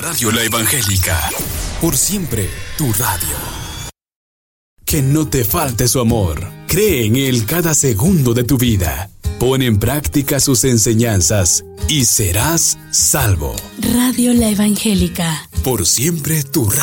Radio La Evangélica. Por siempre, tu radio. Que no te falte su amor. Cree en Él cada segundo de tu vida. Pon en práctica sus enseñanzas y serás salvo. Radio La Evangélica. Por siempre, tu radio.